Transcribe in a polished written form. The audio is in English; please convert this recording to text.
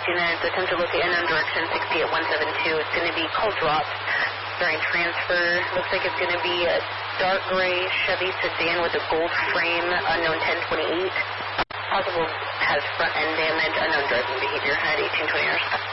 units. Attempt to locate unknown direction 60 at 172. It's going to be call drop during transfer. Looks like it's going to be a dark gray Chevy sedan with a gold frame, unknown 1028. Possible has front end damage, unknown driving behavior at 1820 hours.